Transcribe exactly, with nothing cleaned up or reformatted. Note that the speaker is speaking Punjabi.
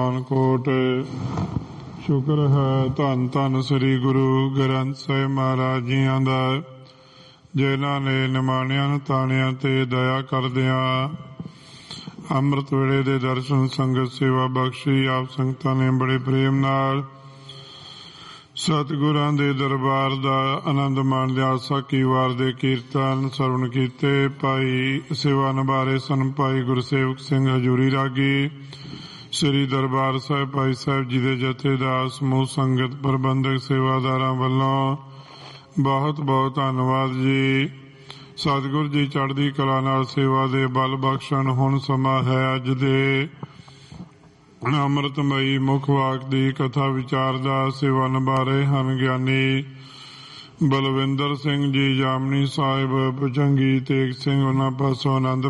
ਪਠਾਨਕੋਟ। ਸ਼ੁਕਰ ਹੈ ਧੰਨ ਧੰਨ ਸ੍ਰੀ ਗੁਰੂ ਗ੍ਰੰਥ ਸਾਹਿਬ ਮਹਾਰਾਜ ਜੀਆਂ ਦਾ, ਜਿਨ੍ਹਾਂ ਨੇ ਨਿਮਾਣਿਆਂ ਤਾਣਿਆਂ ਤੇ ਦਇਆ ਕਰਦਿਆਂ ਅੰਮ੍ਰਿਤ ਵੇਲੇ ਦੇ ਦਰਸ਼ਨ ਸੰਗਤ ਸੇਵਾ ਬਖਸ਼ੀ। ਆਪ ਸੰਗਤਾਂ ਨੇ ਬੜੇ ਪ੍ਰੇਮ ਨਾਲ ਸਤਿਗੁਰਾਂ ਦੇ ਦਰਬਾਰ ਦਾ ਆਨੰਦ ਮਾਣਦਿਆਂ ਸਾਖੀ ਵਾਰ ਦੇ ਕੀਰਤਨ ਸਰਵਣ ਕੀਤੇ। ਭਾਈ ਸੇਵਾ ਨਿਭਾ ਸਨ ਭਾਈ ਗੁਰਸੇਵਕ ਸਿੰਘ ਹਜ਼ੂਰੀ ਰਾਗੀ। ਸ੍ਰੀ ਦਰਬਾਰ ਸਾਹਿਬ ਭਾਈ ਸਾਹਿਬ ਜੀ ਦੇ ਜਥੇਦਾਰ, ਸਮੂਹ ਸੰਗਤ ਪ੍ਰਬੰਧਕ ਸੇਵਾਦਾਰਾਂ ਵੱਲੋਂ ਬਹੁਤ ਬਹੁਤ ਧੰਨਵਾਦ ਜੀ। ਸਤਿਗੁਰ ਜੀ ਚੜ੍ਹਦੀ ਕਲਾ ਨਾਲ ਸੇਵਾ ਦੇ ਬਲ ਬਖਸ਼ਣ। ਹੁਣ ਸਮਾਂ ਹੈ ਅੱਜ ਦੇ ਅੰਮ੍ਰਿਤਮਈ ਮੁੱਖ ਵਾਕ ਦੀ ਕਥਾ ਵਿਚਾਰ ਦਾ। ਸੇਵਾ ਨਿਭਾ ਰਹੇ ਹਨ ਗਿਆਨੀ ਬਲਵਿੰਦਰ ਸਿੰਘ ਜੀ ਜਾਮਨੀ ਸਾਹਿਬ, ਭੁਜੰਗੀ ਤੇਗ ਸਿੰਘ, ਉਹਨਾਂ ਪਾਸੋਂ ਆਨੰਦ